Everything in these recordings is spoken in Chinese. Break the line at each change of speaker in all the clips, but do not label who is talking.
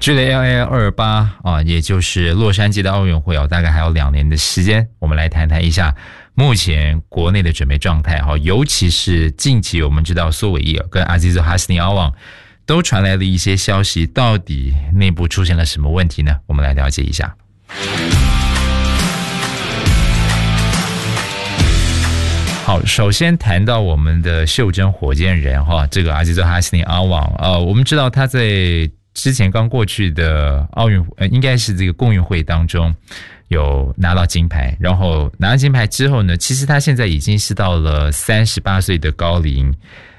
距离 LA28 啊，也就是洛杉矶的奥运会大概还有2年的时间，我们来谈谈一下目前国内的准备状态尤其是近期我们知道苏伟毅跟阿兹哈斯尼阿旺都传来了一些消息，到底内部出现了什么问题呢？我们来了解一下。好，首先谈到我们的袖珍火箭人这个阿兹哈斯尼阿旺我们知道他在之前刚过去的奥运应该是这个共运会当中有拿到金牌，然后拿到金牌之后呢，其实他现在已经是到了38岁的高龄，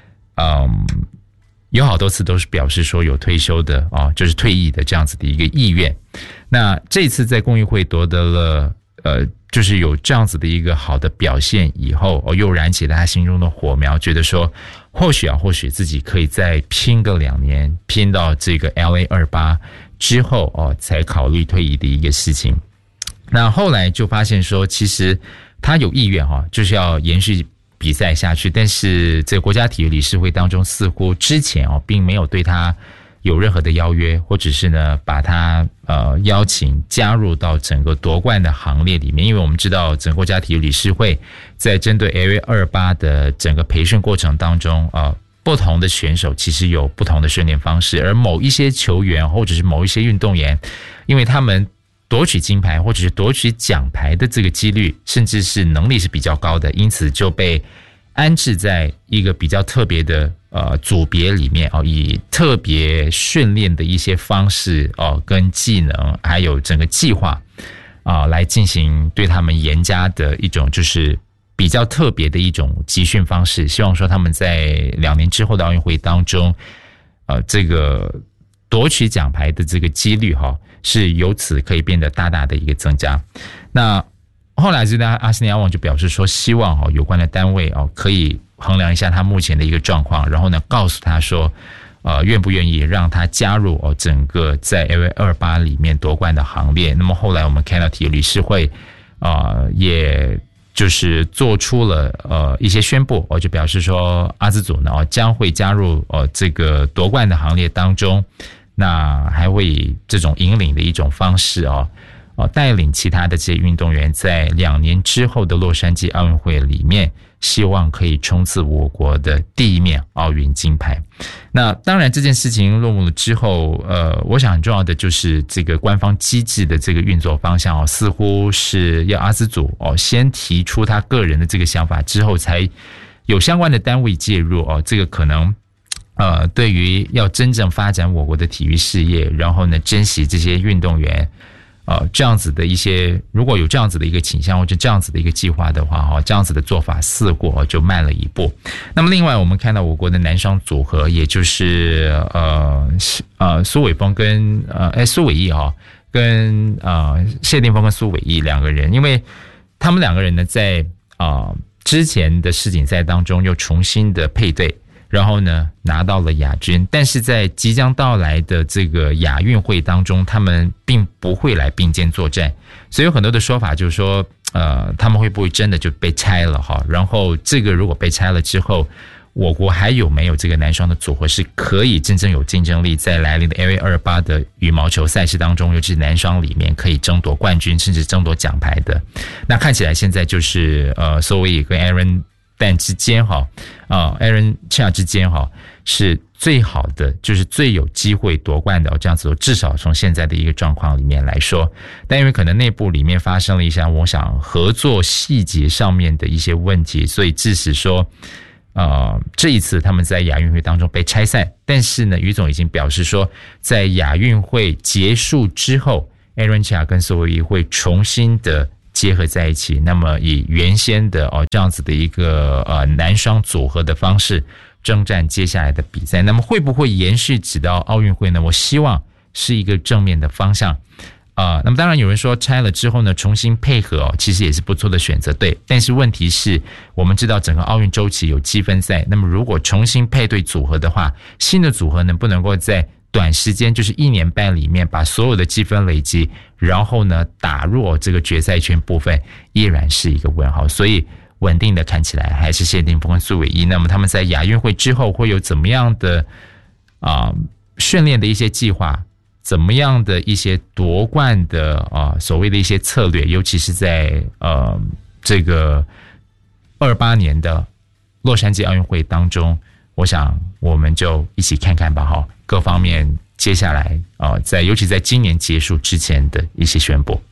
有好多次都是表示说有退休的就是退役的这样子的一个意愿。那这次在共运会夺得了就是有这样子的一个好的表现以后又燃起了他心中的火苗，觉得说或许自己可以再拼个2年，拼到这个 LA28 之后才考虑退役的一个事情。那后来就发现说其实他有意愿就是要延续比赛下去，但是这个国家体育理事会当中似乎之前并没有对他有任何的邀约，或者是呢把他邀请加入到整个夺冠的行列里面。因为我们知道整个国家体育理事会在针对 LA28 的整个培训过程当中不同的选手其实有不同的训练方式，而某一些球员或者是某一些运动员，因为他们夺取金牌或者是夺取奖牌的这个几率甚至是能力是比较高的，因此就被安置在一个比较特别的组别里面以特别训练的一些方式跟技能还有整个计划来进行对他们严加的一种就是比较特别的一种集训方式，希望说他们在2年之后的奥运会当中这个夺取奖牌的这个几率是由此可以变得大大的一个增加。那后来阿斯尼阿旺就表示说希望有关的单位可以衡量一下他目前的一个状况，然后呢告诉他说愿不愿意让他加入整个在 LA28 里面夺冠的行列。那么后来我们看到体育理事会也就是做出了一些宣布就表示说阿兹组呢将会加入这个夺冠的行列当中，那还会以这种引领的一种方式带领其他的这些运动员在2年之后的洛杉矶奥运会里面希望可以冲刺我国的第一面奥运金牌。那当然这件事情落幕了之后我想很重要的就是这个官方机制的这个运作方向似乎是要阿兹组先提出他个人的这个想法之后才有相关的单位介入这个可能对于要真正发展我国的体育事业，然后呢珍惜这些运动员这样子的一些，如果有这样子的一个倾向或者这样子的一个计划的话这样子的做法似乎就慢了一步。那么另外我们看到我国的男双组合，也就是苏伟峰跟苏伟毅跟谢定峰跟苏伟毅2个人，因为他们2个人呢在之前的世锦赛当中又重新的配对，然后呢拿到了亚军，但是在即将到来的这个亚运会当中他们并不会来并肩作战，所以有很多的说法就是说他们会不会真的就被拆了然后这个如果被拆了之后，我国还有没有这个男双的组合是可以真正有竞争力，在来临的 LA28 的羽毛球赛事当中，尤其是男双里面可以争夺冠军甚至争夺奖牌的。那看起来现在就是苏伟毅跟 Aaron但之间Aaron Chia 之间是最好的，就是最有机会夺冠的这样子，至少从现在的一个状况里面来说。但因为可能内部里面发生了一些我想合作细节上面的一些问题，所以致使说这一次他们在亚运会当中被拆散。但是呢于总已经表示说在亚运会结束之后 Aaron Chia 跟苏伟毅会重新的结合在一起，那么以原先的这样子的一个男双组合的方式征战接下来的比赛。那么会不会延续直到奥运会呢？我希望是一个正面的方向那么当然有人说拆了之后呢重新配合其实也是不错的选择，对。但是问题是我们知道整个奥运周期有积分赛，那么如果重新配对组合的话，新的组合能不能够在短时间就是1年半里面把所有的积分累积，然后呢打入这个决赛圈部分，依然是一个问号。所以稳定的看起来还是谢定峰跟苏伟毅。那么他们在亚运会之后会有怎么样的训练的一些计划， 怎么样的一些夺冠的所谓的一些策略，尤其是在这个28年的洛杉矶奥运会当中，我想我们就一起看看吧哈，各方面接下来尤其在今年结束之前的一些宣布。